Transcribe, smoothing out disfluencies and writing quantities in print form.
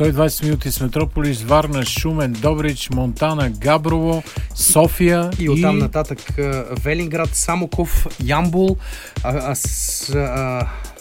120 минути с Метрополис, Варна, Шумен, Добрич, Монтана, Габрово, София и оттам нататък Велинград, Самоков, Ямбол,